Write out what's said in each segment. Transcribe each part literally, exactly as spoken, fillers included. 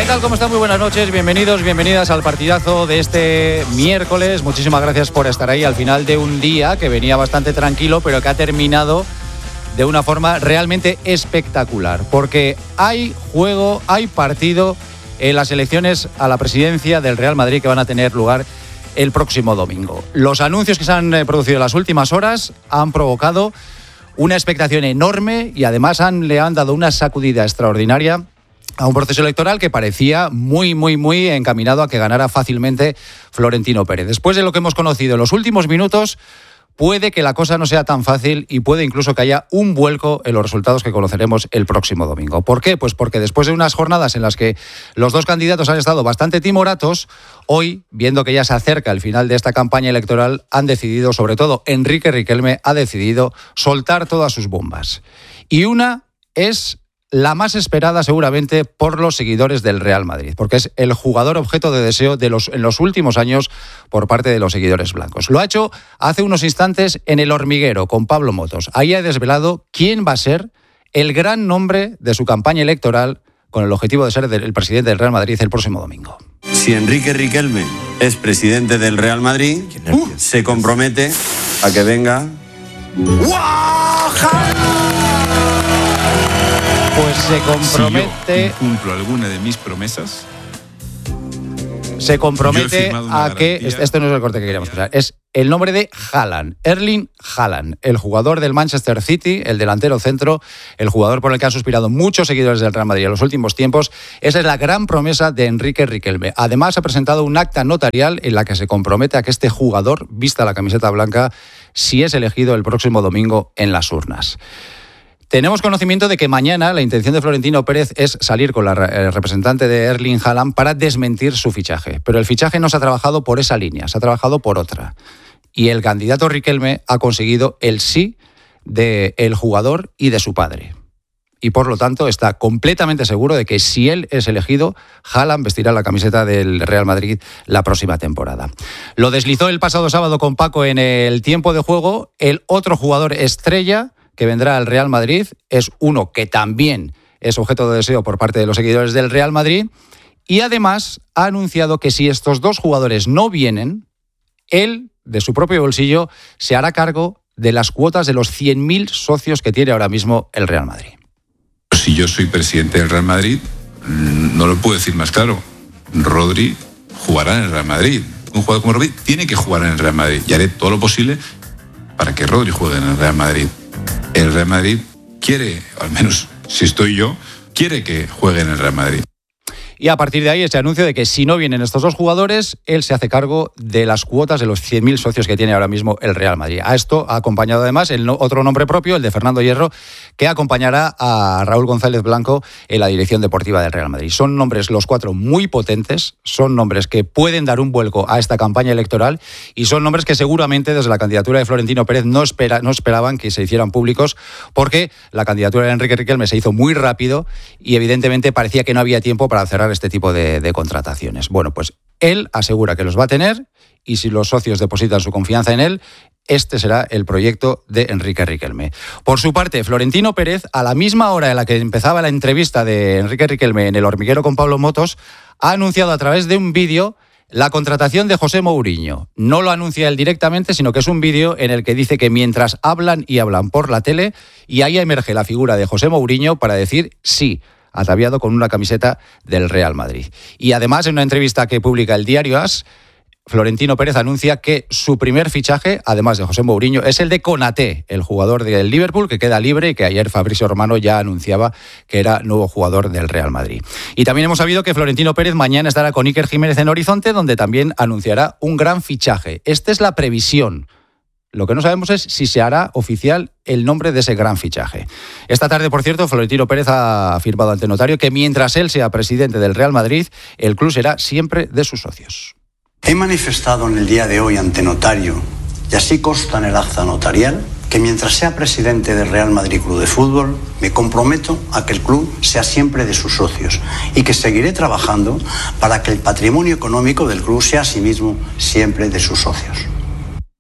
¿Qué tal? ¿Cómo están? Muy buenas noches, bienvenidos, bienvenidas al partidazo de este miércoles. Muchísimas gracias por estar ahí al final de un día que venía bastante tranquilo, pero que ha terminado de una forma realmente espectacular, porque hay juego, hay partido en las elecciones a la presidencia del Real Madrid que van a tener lugar el próximo domingo. Los anuncios que se han producido en las últimas horas han provocado una expectación enorme y además han, le han dado una sacudida extraordinaria a un proceso electoral que parecía muy, muy, muy encaminado a que ganara fácilmente Florentino Pérez. Después de lo que hemos conocido en los últimos minutos, puede que la cosa no sea tan fácil y puede incluso que haya un vuelco en los resultados que conoceremos el próximo domingo. ¿Por qué? Pues porque después de unas jornadas en las que los dos candidatos han estado bastante timoratos, hoy, viendo que ya se acerca el final de esta campaña electoral, han decidido, sobre todo Enrique Riquelme, ha decidido soltar todas sus bombas. Y una es la más esperada seguramente por los seguidores del Real Madrid, porque es el jugador objeto de deseo de los, en los últimos años por parte de los seguidores blancos. Lo ha hecho hace unos instantes en El Hormiguero con Pablo Motos. Ahí ha desvelado quién va a ser el gran nombre de su campaña electoral con el objetivo de ser el presidente del Real Madrid el próximo domingo. Si Enrique Riquelme es presidente del Real Madrid, uh, se compromete a que venga... Pues se compromete... Si yo cumplo alguna de mis promesas... Se compromete a que... garantía. Este no es el corte que queríamos escuchar. Es el nombre de Haaland, Erling Haaland, el jugador del Manchester City, el delantero centro, el jugador por el que han suspirado muchos seguidores del Real Madrid en los últimos tiempos. Esa es la gran promesa de Enrique Riquelme. Además, ha presentado un acta notarial en la que se compromete a que este jugador vista la camiseta blanca si es elegido el próximo domingo en las urnas. Tenemos conocimiento de que mañana la intención de Florentino Pérez es salir con la representante de Erling Haaland para desmentir su fichaje. Pero el fichaje no se ha trabajado por esa línea, se ha trabajado por otra. Y el candidato Riquelme ha conseguido el sí del jugador y de su padre. Y por lo tanto está completamente seguro de que si él es elegido, Haaland vestirá la camiseta del Real Madrid la próxima temporada. Lo deslizó el pasado sábado con Paco en el tiempo de juego. El otro jugador estrella que vendrá al Real Madrid es uno que también es objeto de deseo por parte de los seguidores del Real Madrid y además ha anunciado que si estos dos jugadores no vienen, él, de su propio bolsillo, se hará cargo de las cuotas de los cien mil socios que tiene ahora mismo el Real Madrid. Si yo soy presidente del Real Madrid, no lo puedo decir más claro. Rodri jugará en el Real Madrid. Un jugador como Rodri tiene que jugar en el Real Madrid y haré todo lo posible para que Rodri juegue en el Real Madrid. El Real Madrid quiere, al menos si estoy yo, quiere que juegue en el Real Madrid. Y a partir de ahí ese anuncio de que si no vienen estos dos jugadores, él se hace cargo de las cuotas de los cien mil socios que tiene ahora mismo el Real Madrid. A esto ha acompañado además el no, otro nombre propio, el de Fernando Hierro, que acompañará a Raúl González Blanco en la dirección deportiva del Real Madrid. Son nombres los cuatro muy potentes, son nombres que pueden dar un vuelco a esta campaña electoral y son nombres que seguramente desde la candidatura de Florentino Pérez no, espera, no esperaban que se hicieran públicos porque la candidatura de Enrique Riquelme se hizo muy rápido y evidentemente parecía que no había tiempo para cerrar este tipo de, de contrataciones. Bueno, pues él asegura que los va a tener y si los socios depositan su confianza en él, este será el proyecto de Enrique Riquelme. Por su parte, Florentino Pérez, a la misma hora en la que empezaba la entrevista de Enrique Riquelme en El Hormiguero con Pablo Motos, ha anunciado a través de un vídeo la contratación de José Mourinho. No lo anuncia él directamente, sino que es un vídeo en el que dice que mientras hablan y hablan por la tele, y ahí emerge la figura de José Mourinho para decir sí, ataviado con una camiseta del Real Madrid. Y además, en una entrevista que publica el diario AS, Florentino Pérez anuncia que su primer fichaje, además de José Mourinho, es el de Konaté, el jugador del Liverpool, que queda libre y que ayer Fabrizio Romano ya anunciaba que era nuevo jugador del Real Madrid. Y también hemos sabido que Florentino Pérez mañana estará con Iker Jiménez en Horizonte, donde también anunciará un gran fichaje. Esta es la previsión. Lo que no sabemos es si se hará oficial el nombre de ese gran fichaje. Esta tarde, por cierto, Florentino Pérez ha afirmado ante notario que mientras él sea presidente del Real Madrid, el club será siempre de sus socios. He manifestado en el día de hoy ante notario, y así consta en el acta notarial, que mientras sea presidente del Real Madrid Club de Fútbol, me comprometo a que el club sea siempre de sus socios y que seguiré trabajando para que el patrimonio económico del club sea asimismo siempre de sus socios.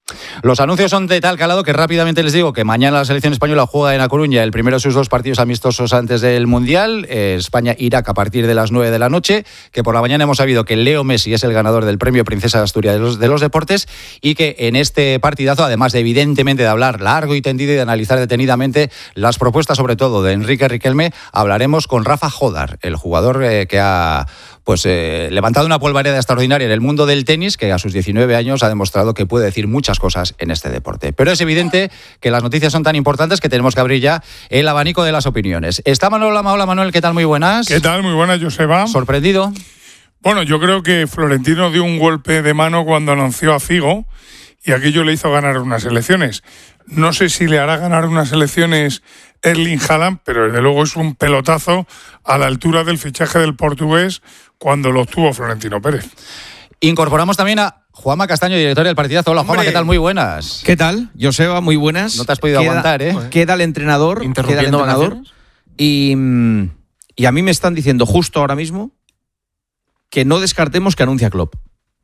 Los anuncios son de tal calado que rápidamente les digo que mañana la selección española juega en A Coruña el primero de sus dos partidos amistosos antes del Mundial, eh, España-Irak a partir de las nueve de la noche, que por la mañana hemos sabido que Leo Messi es el ganador del premio Princesa de Asturias de los, de los deportes y que en este partidazo, además de evidentemente de hablar largo y tendido y de analizar detenidamente las propuestas sobre todo de Enrique Riquelme, hablaremos con Rafa Jodar, el jugador eh, que ha pues eh, levantado una polvareda extraordinaria en el mundo del tenis, que a sus diecinueve años ha demostrado que puede decir muchas cosas en este deporte. Pero es evidente que las noticias son tan importantes que tenemos que abrir ya el abanico de las opiniones. Está Manuel Lama. Hola Manuel, ¿qué tal? Muy buenas. ¿Qué tal? Muy buenas, Joseba. ¿Sorprendido? Bueno, yo creo que Florentino dio un golpe de mano cuando anunció a Figo y aquello le hizo ganar unas elecciones. No sé si le hará ganar unas elecciones Erling Haaland, pero desde luego es un pelotazo a la altura del fichaje del portugués cuando lo obtuvo Florentino Pérez. Incorporamos también a Juanma Castaño, director del Partidazo. Hola, Juanma, ¿qué tal? Muy buenas. ¿Qué tal? Joseba, muy buenas. No te has podido queda, aguantar, ¿eh? Queda el entrenador, queda el entrenador y, y a mí me están diciendo justo ahora mismo que no descartemos que anuncia Klopp.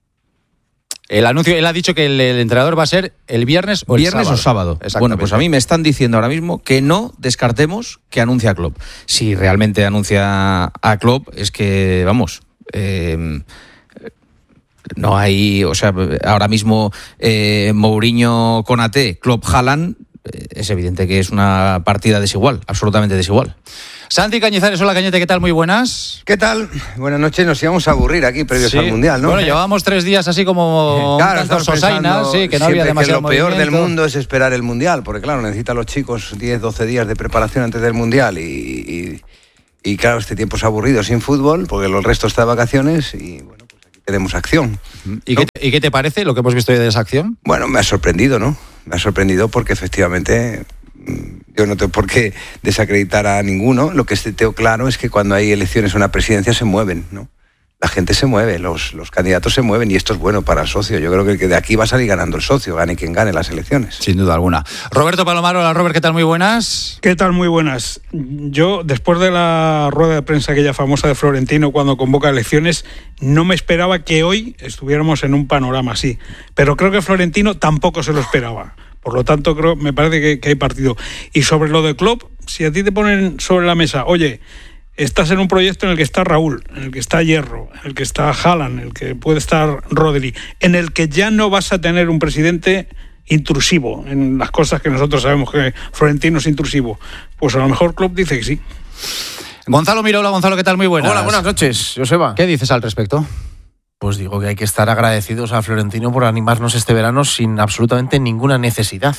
El anuncio, él ha dicho que el, el entrenador va a ser el viernes o el viernes sábado. o sábado. Bueno, pues a mí me están diciendo ahora mismo que no descartemos que anuncia a Klopp. Si realmente anuncia a Klopp, es que, vamos, eh, no hay, o sea, ahora mismo eh, Mourinho Konaté, Klopp Haaland, eh, es evidente que es una partida desigual, absolutamente desigual. Santi Cañizares, hola Cañete, ¿qué tal? Muy buenas. ¿Qué tal? Buenas noches, nos íbamos a aburrir aquí previos sí. al Mundial, ¿no? Bueno, llevábamos tres días así como claro, un tanto sosaina, sí, que no había demasiado que lo peor movimiento. del mundo es esperar el Mundial, porque claro, necesitan los chicos diez, doce días de preparación antes del Mundial y, y, y claro, este tiempo es aburrido sin fútbol, porque el resto está de vacaciones y bueno, pues aquí tenemos acción. ¿Y, ¿no? qué, ¿Y qué te parece lo que hemos visto hoy de esa acción? Bueno, me ha sorprendido, ¿no? Me ha sorprendido porque efectivamente yo no tengo por qué desacreditar a ninguno. Lo que tengo claro es que cuando hay elecciones o una presidencia se mueven, ¿no? La gente se mueve, los, los candidatos se mueven y esto es bueno para el socio. Yo creo que, que de aquí va a salir ganando el socio, gane quien gane las elecciones. Sin duda alguna. Roberto Palomaro, hola Robert, ¿qué tal? Muy buenas. ¿Qué tal? Muy buenas. Yo, después de la rueda de prensa aquella famosa de Florentino cuando convoca elecciones, no me esperaba que hoy estuviéramos en un panorama así. Pero creo que Florentino tampoco se lo esperaba. Por lo tanto, creo, me parece que, que hay partido. Y sobre lo de Klopp, si a ti te ponen sobre la mesa, oye, estás en un proyecto en el que está Raúl, en el que está Hierro, en el que está Haaland, en el que puede estar Rodri, en el que ya no vas a tener un presidente intrusivo en las cosas que nosotros sabemos que Florentino es intrusivo, pues a lo mejor Klopp dice que sí. Gonzalo Mirola, Gonzalo, ¿qué tal? Muy buenas. Hola, buenas noches, Joseba. ¿Qué dices al respecto? Pues digo que hay que estar agradecidos a Florentino por animarnos este verano sin absolutamente ninguna necesidad.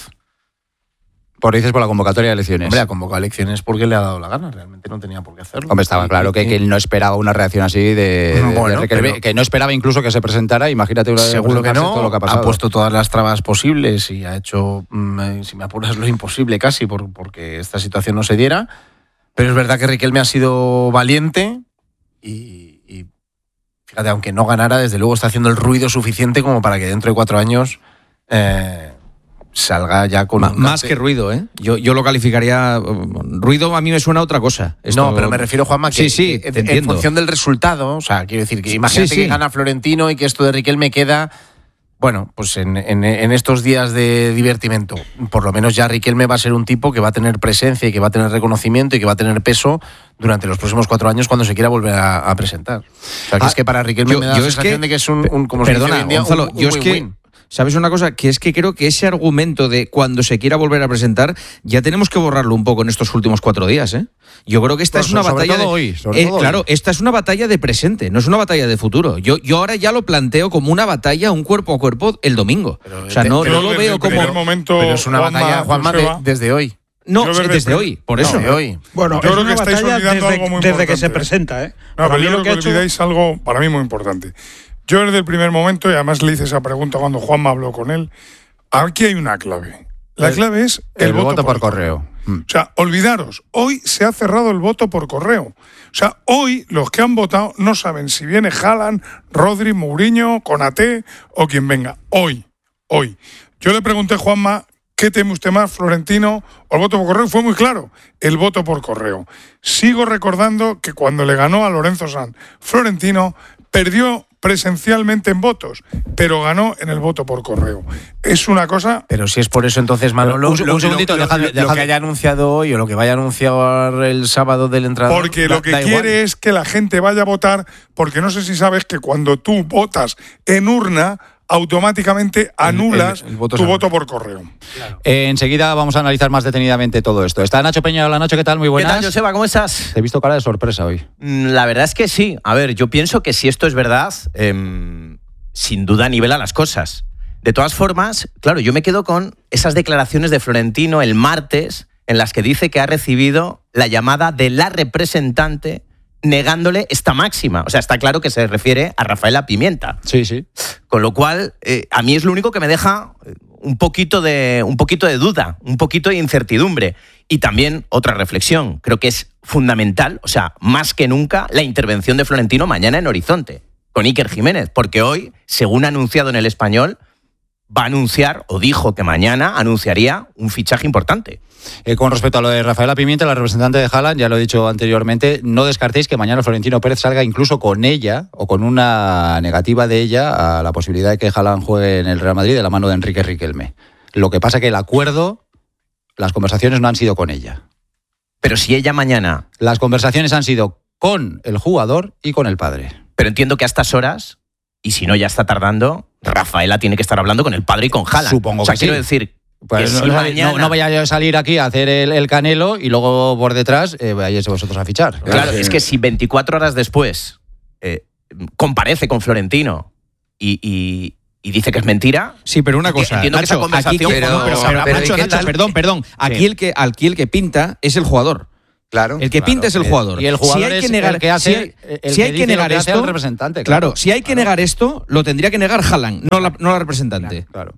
Por dices por la convocatoria de elecciones. Hombre, ha convocado elecciones porque le ha dado la gana, realmente no tenía por qué hacerlo. Hombre, estaba claro que, que él no esperaba una reacción así de, bueno, de que, que no esperaba incluso que se presentara, imagínate una seguro que no, todo lo que ha pasado. Ha puesto todas las trabas posibles y ha hecho, si me apuras, lo imposible casi por, porque esta situación no se diera, pero es verdad que Riquelme ha sido valiente y, y fíjate, aunque no ganara, desde luego está haciendo el ruido suficiente como para que dentro de cuatro años eh, salga ya con... Ma, más que ruido, ¿eh? Yo, yo lo calificaría... Ruido a mí me suena a otra cosa. Esto... No, pero me refiero, Juanma, que, sí, sí, que te en entiendo. función del resultado, o sea, quiero decir, que imagínate sí, sí. que gana Florentino y que esto de Riquelme queda... Bueno, pues en, en, en estos días de divertimento, por lo menos ya Riquelme va a ser un tipo que va a tener presencia y que va a tener reconocimiento y que va a tener peso durante los próximos cuatro años cuando se quiera volver a, a presentar. O sea, que ah, es que para Riquelme yo, me da yo la sensación es que, de que es un, un como perdona, se dice hoy en día, Gonzalo, un, un yo es que... win-win. ¿Sabes una cosa? Que es que creo que ese argumento de cuando se quiera volver a presentar ya tenemos que borrarlo un poco en estos últimos cuatro días, ¿eh? Yo creo que esta pues es una sobre batalla todo de, hoy, sobre eh, todo claro, hoy. esta es una batalla de presente, no es una batalla de futuro. Yo, yo ahora ya lo planteo como una batalla, un cuerpo a cuerpo el domingo. Pero, o sea, no, pero no lo veo como... Momento, pero es una Juanma, batalla, Juanma, de, desde hoy. No, yo desde, desde hoy, por eso. No, de hoy. Bueno, yo es creo una que estáis batalla olvidando desde, algo muy desde importante. que se presenta, ¿eh? No, pero mí yo lo creo que que ha hecho... olvidáis algo para mí muy importante. Yo desde el primer momento, y además le hice esa pregunta cuando Juanma habló con él, aquí hay una clave. La el, clave es el, el voto, voto por, por correo. correo. O sea, olvidaros, hoy se ha cerrado el voto por correo. O sea, hoy los que han votado no saben si viene Haaland, Rodri, Mourinho, Konaté o quien venga. Hoy, hoy. Yo le pregunté a Juanma, ¿qué teme usted más, Florentino o el voto por correo? Fue muy claro, el voto por correo. Sigo recordando que cuando le ganó a Lorenzo Sanz, Florentino perdió presencialmente en votos, pero ganó en el voto por correo. Es una cosa... Pero si es por eso, entonces, Manolo, un, un segundito, lo, dejadme, lo, dejadme. lo que haya anunciado hoy o lo que vaya a anunciar el sábado del entrenador... Porque da, lo que da quiere igual. es que la gente vaya a votar, porque no sé si sabes que cuando tú votas en urna, automáticamente anulas el- el voto tu se voto anula. por correo. Eh, enseguida vamos a analizar más detenidamente todo esto. Está Nacho Peña. Hola, Nacho, ¿qué tal? Muy ¿Qué buenas. tal, Joseba? ¿Cómo estás? Te he visto cara de sorpresa hoy. Mm, La verdad es que sí. A ver, yo pienso que si esto es verdad, eh, sin duda nivela las cosas. De todas formas, claro, yo me quedo con esas declaraciones de Florentino el martes en las que dice que ha recibido la llamada de la representante negándole esta máxima. O sea, está claro que se refiere a Rafaela Pimienta. Sí, sí. Con lo cual, eh, a mí es lo único que me deja un poquito de, un poquito de duda, un poquito de incertidumbre. Y también otra reflexión. Creo que es fundamental, o sea, más que nunca, la intervención de Florentino mañana en Horizonte, con Iker Jiménez. Porque hoy, según ha anunciado en El Español, va a anunciar, o dijo que mañana anunciaría un fichaje importante. Eh, con respecto a lo de Rafaela Pimienta, la representante de Haaland, ya lo he dicho anteriormente, no descartéis que mañana Florentino Pérez salga incluso con ella o con una negativa de ella a la posibilidad de que Haaland juegue en el Real Madrid de la mano de Enrique Riquelme. Lo que pasa que el acuerdo, las conversaciones no han sido con ella. Pero si ella mañana... Las conversaciones han sido con el jugador y con el padre. Pero entiendo que a estas horas, y si no ya está tardando, Rafaela tiene que estar hablando con el padre y con Haaland. Supongo o sea, que quiero sí. decir... Pues que no, si no- mañana- no, no vaya yo a salir aquí a hacer el, el canelo y luego por detrás eh, vayáis vosotros a fichar. Claro, es que si veinticuatro horas después eh, comparece con Florentino y, y- y dice que es mentira... Sí, pero una enti- cosa, entiendo que esa Nacho, aquí, conversación... pero, bueno, pero, se habrá- pero, Nacho, Nacho, ¿qué tal? perdón, perdón. Aquí, Sí. el que, aquí el que pinta es el jugador. Claro. El que pinta es el jugador. Y el jugador si hay es que negar, el que hace, si hay, el si que hay dice que lo negar que hace esto, al representante, claro, claro. si hay que negar esto, lo tendría que negar Haaland, no la, no la representante. Claro.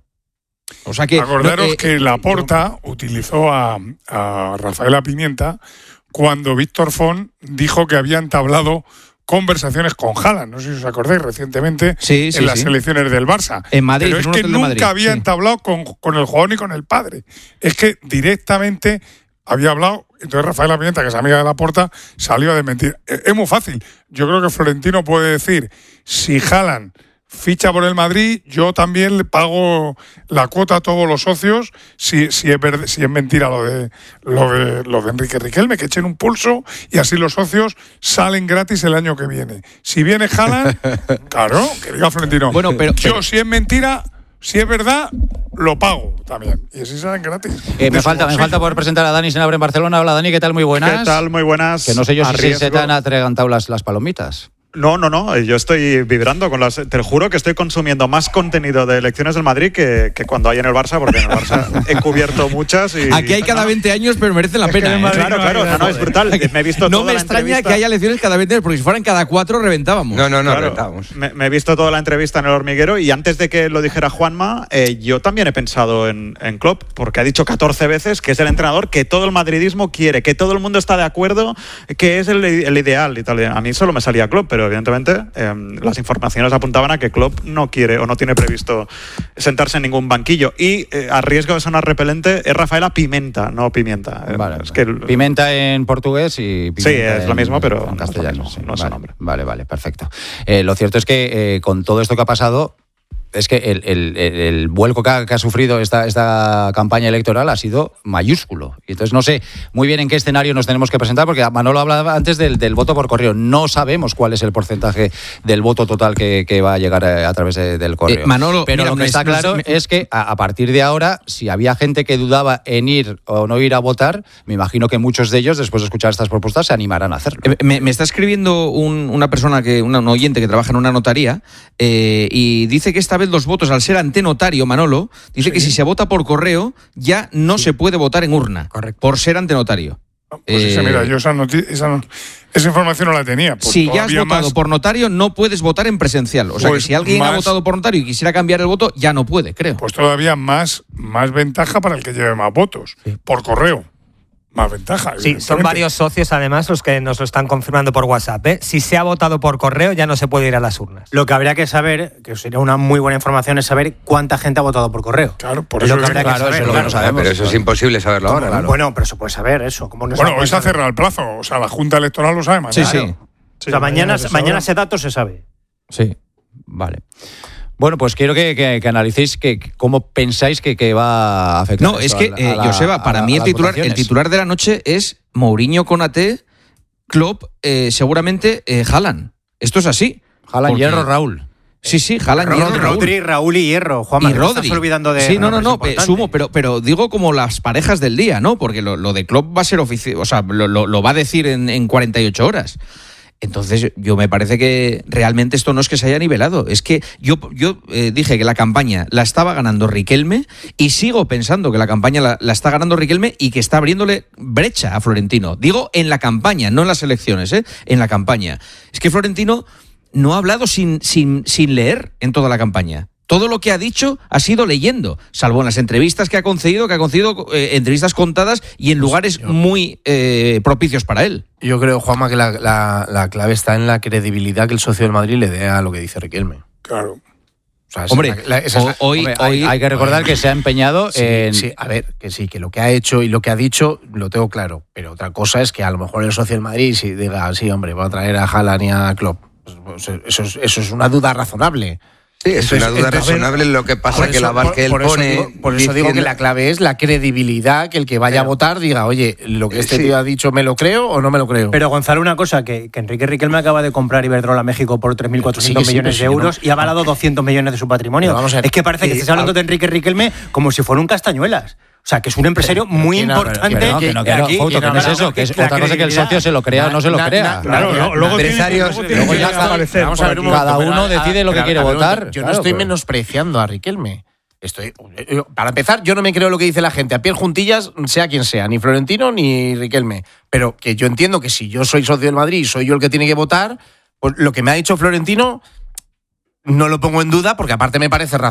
O sea que Acordaros no, eh, que Laporta utilizó a, a Rafaela Pimienta cuando Víctor Font dijo que había entablado conversaciones con Haaland. No sé si os acordáis recientemente Sí, sí, en las sí. elecciones del Barça. En Madrid, Pero en es un que hotel de nunca Madrid, había sí. entablado con, con el jugador ni con el padre. Es que directamente había hablado. Entonces Rafaela Pimienta, que es amiga de Laporta, salió a desmentir. Es, es muy fácil. Yo creo que Florentino puede decir, si Haaland ficha por el Madrid, yo también le pago la cuota a todos los socios, si, si, es, verd- si es mentira lo de, lo, de, lo de Enrique Riquelme, que echen un pulso y así los socios salen gratis el año que viene. Si viene Haaland, claro, que diga Florentino, Bueno, pero- yo pero- si es mentira, si es verdad, lo pago también. Y así salen gratis. Eh, De me su falta, me bolsillo. falta por presentar a Dani Senabre en Barcelona. Hola, Dani, ¿qué tal? Muy buenas. ¿Qué tal? Muy buenas. Que no sé yo A si se- se te riesgo- han atragantado las, las palomitas. No, no, no. Yo estoy vibrando con las. Te lo juro que estoy consumiendo más contenido de elecciones del Madrid que, que cuando hay en el Barça, porque en el Barça he cubierto muchas. Y, aquí hay cada veinte años, pero merece la Es que pena. en ¿eh? Madrid Claro, no claro, hay- no, no, es brutal. Me he visto No toda me la extraña entrevista. que haya elecciones cada veinte años, porque si fueran cada cuatro reventábamos. No, no, no, Claro, rentamos. me, me he visto toda la entrevista en El Hormiguero y antes de que lo dijera Juanma, eh, yo también he pensado en, en Klopp, porque ha dicho catorce veces que es el entrenador que todo el madridismo quiere, que todo el mundo está de acuerdo, que es el, el ideal y tal. A mí solo me salía Klopp, pero evidentemente eh, las informaciones apuntaban a que Klopp no quiere o no tiene previsto sentarse en ningún banquillo. Y eh, a riesgo de sonar repelente, es Rafaela Pimenta, no Pimienta. Eh, Vale, es que el- Pimenta en portugués y Pimienta Sí, es lo en- mismo, pero en no es lo castellano. mismo, sí. no es su vale, nombre. Vale, vale, perfecto. Eh, lo cierto es que eh, con todo esto que ha pasado, es que el, el- el- el vuelco que ha, que ha sufrido esta, esta campaña electoral ha sido mayúsculo. Y entonces no sé muy bien en qué escenario nos tenemos que presentar, porque Manolo hablaba antes del, del voto por correo. No sabemos cuál es el porcentaje del voto total que, que va a llegar a, a través de- del correo. Eh, Manolo, Pero mira, lo que me- está me- claro me- es que a, a partir de ahora, si había gente que dudaba en ir o no ir a votar, me imagino que muchos de ellos, después de escuchar estas propuestas, se animarán a hacerlo. Eh, Me, me está escribiendo un- una persona, que una, un oyente que trabaja en una notaría eh, y dice que esta vez los votos, al ser ante notario, Manolo, dice que si se vota por correo ya no se puede votar en urna. Correcto. Por ser ante notario. Pues esa, Eh, mira, yo esa, noti- esa, no- esa información no la tenía. Pues si ya has todavía votado más- por notario, no puedes votar en presencial. O sea Pues que si alguien ha más- votado por notario y quisiera cambiar el voto, ya no puede, creo. Pues todavía más, más ventaja para el que lleve más votos. Por correo. Más ventaja. Sí, son evidentemente. varios socios además los que nos lo están confirmando por WhatsApp. ¿eh? Si se ha votado por correo ya no se puede ir a las urnas. Lo que habría que saber, que sería una muy buena información, es saber cuánta gente ha votado por correo. Claro, por Es eso lo que habría digo, que claro, saber. eso es lo que claro. no sabemos. Pero eso es imposible saberlo ahora, ¿no? Bueno, pero se puede saber eso. ¿Cómo no Bueno, hoy se ha saber? cerrado el plazo. O sea, la Junta Electoral lo sabe mañana. Sí, sí. O sea, mañana, mañana ese dato se sabe. Sí. Vale. Bueno, pues quiero que, que, que analicéis que, que cómo pensáis que, que va a afectar. No, es que, a, eh, a la, Joseba, para a, mí a el titular, el titular de la noche es Mourinho, Konaté, Klopp, eh, seguramente eh, Haaland. Esto es así. Haaland, Hierro, Raúl. Sí, sí, Haaland, Hierro, Raúl. Rodri, Raúl y Hierro. Juanma, y que Rodri. te estás olvidando de... Sí, no, no, no, importante. sumo, pero, pero digo como las parejas del día, ¿no? Porque lo, lo de Klopp va a ser oficial, o sea, lo, lo, lo va a decir en, en cuarenta y ocho horas. Entonces, yo me parece que realmente esto no es que se haya nivelado. Es que yo, yo eh, dije que la campaña la estaba ganando Riquelme y sigo pensando que la campaña la, la está ganando Riquelme y que está abriéndole brecha a Florentino. Digo en la campaña, no en las elecciones, ¿eh? En la campaña. Es que Florentino no ha hablado sin, sin, sin leer en toda la campaña. Todo lo que ha dicho ha sido leyendo, salvo en las entrevistas que ha concedido, que ha concedido eh, entrevistas contadas y en lugares muy eh, propicios para él. Yo creo, Juanma, que la, la, la clave está en la credibilidad que el socio del Madrid le dé a lo que dice Riquelme. Claro. O sea, Hombre, es la- la- esa es la- hoy, Hombre, hoy hay, hay que recordar Hombre. que se ha empeñado Sí, en... sí, a ver, que sí, que lo que ha hecho y lo que ha dicho lo tengo claro. Pero otra cosa es que a lo mejor el socio del Madrid si diga, sí, hombre, va a traer a Haaland y a Klopp. Pues, eso, es, eso es una duda razonable. Sí, es Entonces, una duda entonces, razonable. Lo que pasa Por es que eso- la bar por- que él por eso pone. digo- por eso digo que diciendo- la clave es la credibilidad, que el que vaya a votar diga, oye, lo que este Sí. tío ha dicho, ¿me lo creo o no me lo creo? Pero Gonzalo, una cosa, que, que Enrique Riquelme acaba de comprar Iberdrola México por tres mil cuatrocientos Sí, sí, millones pero de sí, euros no. y ha avalado doscientos millones de su patrimonio. Pero vamos a ver, es que parece que eh, estás hablando a- de Enrique Riquelme como si fuera un Castañuelas. O sea, que es un empresario muy ¿quién habla? importante. Que no, que no, que no, aquí- Fouto, que no es eso, que es la otra cosa que el credibilidad. socio se lo crea o no se lo Na- crea. na- Claro, na- lo- luego tiene, empresarios- luego tiene luego que ya está. aparecer Vamos por a ver un aquí. Cada momento, uno pero, decide lo que pero, quiere a ver, un votar, momento, Yo claro, no estoy pero- menospreciando a Riquelme. Estoy, yo- para empezar, yo no me creo lo que dice la gente. A piel juntillas, sea quien sea, ni Florentino ni Riquelme. Pero que yo entiendo que si yo soy socio del Madrid y soy yo el que tiene que votar, pues lo que me ha dicho Florentino no lo pongo en duda porque aparte me parece razonable.